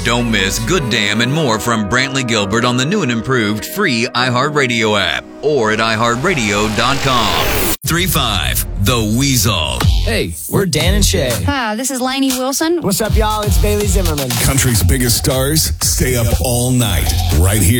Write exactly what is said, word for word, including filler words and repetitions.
Don't miss Good Damn and more from Brantley Gilbert on the new and improved free iHeartRadio app or at i heart radio dot com. three five, The Weasel. Hey, we're Dan and Shay. Hi, this is Lainey Wilson. What's up, y'all? It's Bailey Zimmerman. Country's biggest stars stay up all night right here.